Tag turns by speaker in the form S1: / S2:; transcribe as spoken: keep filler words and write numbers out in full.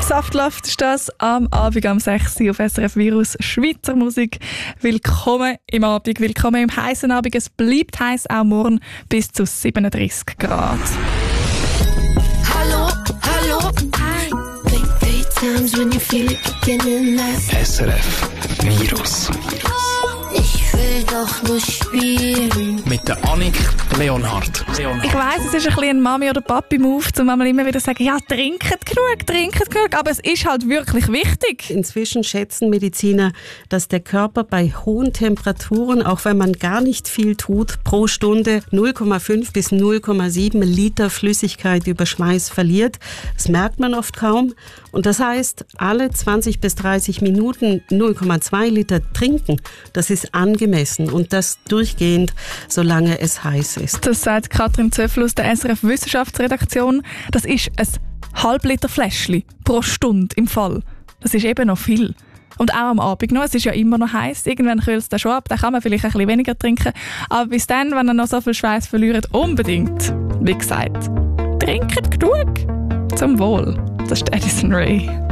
S1: Saftlaft ist das am Abend am sechs Uhr auf S R F Virus Schweizer Musik. Willkommen im Abend, willkommen im heißen Abend. Es bleibt heiß, auch morgen bis zu siebenunddreißig Grad.
S2: Hallo, hallo, hi. Big day times when you feel it beginning last.
S3: S R F Virus.
S2: Ich will doch nur spielen.
S3: Mit der Annik Leonhardt. Leonhardt.
S1: Ich weiss, es ist ein bisschen ein Mami- oder Papi-Move, um einmal immer wieder zu sagen, ja, trinket genug, trinket genug. Aber es ist halt wirklich wichtig.
S4: Inzwischen schätzen Mediziner, dass der Körper bei hohen Temperaturen, auch wenn man gar nicht viel tut, pro Stunde null Komma fünf bis null Komma sieben Liter Flüssigkeit über Schweiß verliert. Das merkt man oft kaum. Und das heißt, alle zwanzig bis dreißig Minuten null Komma zwei Liter trinken, das ist angemessen und das durchgehend, solange es heiß ist.
S1: Das sagt Katrin Zöffel aus der S R F Wissenschaftsredaktion. Das ist ein Halbliter Fläschchen pro Stunde im Fall. Das ist eben noch viel. Und auch am Abend noch, es ist ja immer noch heiß. Irgendwann kühlt es dann schon ab, dann kann man vielleicht ein bisschen weniger trinken. Aber bis dann, wenn ihr noch so viel Schweiß verliert, unbedingt, wie gesagt, trinkt genug. Zum Wohl. Das ist Addison Rae.